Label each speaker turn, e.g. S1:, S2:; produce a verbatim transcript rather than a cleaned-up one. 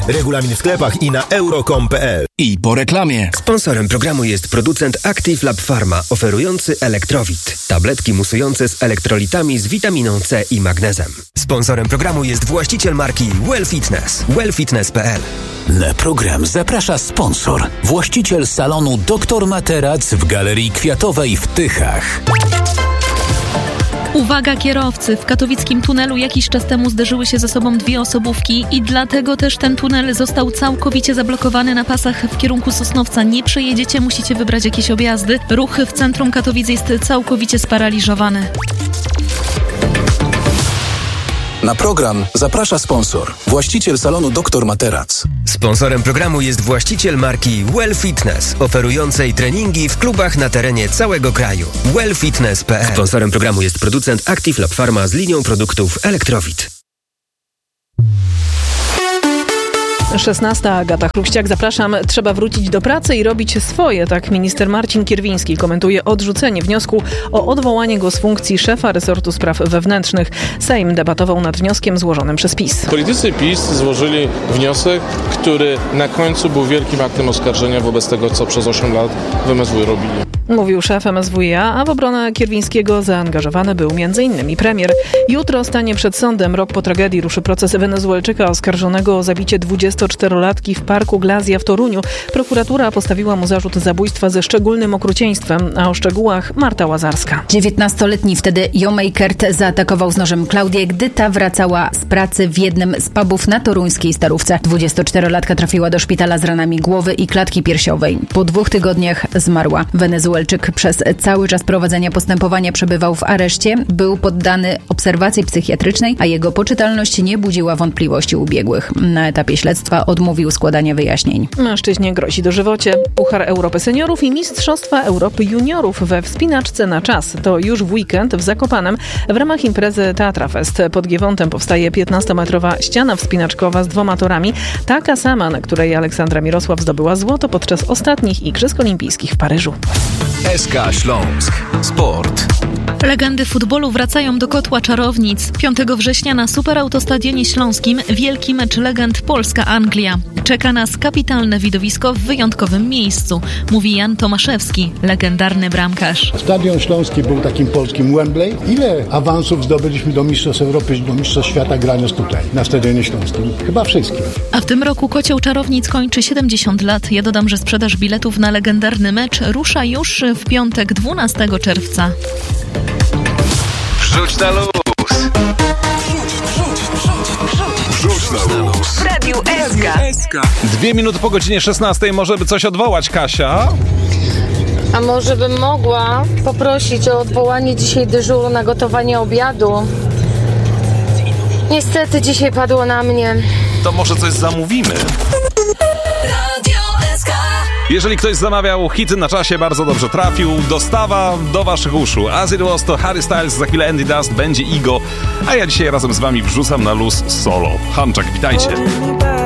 S1: Regulamin w sklepach i na euro kropka com kropka p l.
S2: I po reklamie.
S3: Sponsorem programu jest producent Active Lab Pharma, oferujący Elektrowit. Tabletki musujące z elektrolitami z witaminą C i magnezem. Sponsorem programu jest właściciel marki Well Fitness. well fitness kropka p l.
S2: Na program zaprasza sponsor. Właściciel salonu doktor Materac w Galerii Kwiatowej w Tychach.
S4: Uwaga kierowcy! W katowickim tunelu jakiś czas temu zderzyły się ze sobą dwie osobówki i dlatego też ten tunel został całkowicie zablokowany na pasach w kierunku Sosnowca. Nie przejedziecie, musicie wybrać jakieś objazdy. Ruch w centrum Katowic jest całkowicie sparaliżowany.
S2: Na program zaprasza sponsor. Właściciel salonu doktor Materac.
S3: Sponsorem programu jest właściciel marki Well Fitness, oferującej treningi w klubach na terenie całego kraju. well fitness kropka p l. Sponsorem programu jest producent Active Lab Pharma z linią produktów Elektrowit.
S5: szesnasta. Agata Chruściak, zapraszam. Trzeba wrócić do pracy i robić swoje. Tak minister Marcin Kierwiński komentuje odrzucenie wniosku o odwołanie go z funkcji szefa resortu spraw wewnętrznych. Sejm debatował nad wnioskiem złożonym przez PiS.
S6: Politycy PiS złożyli wniosek, który na końcu był wielkim aktem oskarżenia wobec tego, co przez osiem lat w M S W robili.
S5: Mówił szef M S W i A, a w obronę Kierwińskiego zaangażowany był między innymi premier. Jutro stanie przed sądem. Rok po tragedii ruszy proces Wenezuelczyka oskarżonego o zabicie dwudziestoczterolatki w parku Glazja w Toruniu. Prokuratura postawiła mu zarzut zabójstwa ze szczególnym okrucieństwem, a o szczegółach Marta Łazarska.
S7: dziewiętnastoletni wtedy Jomej Kert zaatakował z nożem Klaudię, gdy ta wracała z pracy w jednym z pubów na toruńskiej Starówce. dwudziestoczterolatka trafiła do szpitala z ranami głowy i klatki piersiowej. Po dwóch tygodniach zmarła. Wenezuelczyk przez cały czas prowadzenia postępowania przebywał w areszcie, był poddany obserwacji psychiatrycznej, a jego poczytalność nie budziła wątpliwości u biegłych. Na etapie śledztwa odmówił składania wyjaśnień.
S5: Mężczyźnie grozi dożywocie. Puchar Europy Seniorów i Mistrzostwa Europy Juniorów we wspinaczce na czas. To już w weekend w Zakopanem w ramach imprezy Teatra Fest. Pod Giewontem powstaje piętnastometrowa ściana wspinaczkowa z dwoma torami. Taka sama, na której Aleksandra Mirosław zdobyła złoto podczas ostatnich Igrzysk Olimpijskich w Paryżu.
S2: S K Śląsk. Sport.
S4: Legendy futbolu wracają do kotła czarownic. piątego września na Superautostadionie Śląskim wielki mecz legend Polska-Anglia. Czeka nas kapitalne widowisko w wyjątkowym miejscu, mówi Jan Tomaszewski, legendarny bramkarz.
S8: Stadion Śląski był takim polskim Wembley. Ile awansów zdobyliśmy do Mistrzostw Europy, do Mistrzostw Świata grając tutaj, na Stadionie Śląskim? Chyba wszystkie.
S4: A w tym roku Kocioł Czarownic kończy siedemdziesiąt lat. Ja dodam, że sprzedaż biletów na legendarny mecz rusza już w piątek dwunastego czerwca.
S2: Wrzuć na luz. Wrzuć na luz.
S9: W Radiu S K.
S10: Dwie minuty po godzinie szesnastej. Może by coś odwołać, Kasia?
S11: A może bym mogła poprosić o odwołanie dzisiaj dyżuru na gotowanie obiadu? Niestety dzisiaj padło na mnie.
S10: To może coś zamówimy? Jeżeli ktoś zamawiał hity na czasie, bardzo dobrze trafił. Dostawa do waszych uszu. As It Was to Harry Styles, za chwilę Andy Dust, będzie Igo. A ja dzisiaj razem z wami wrzucam na luz solo. Hanczak, witajcie.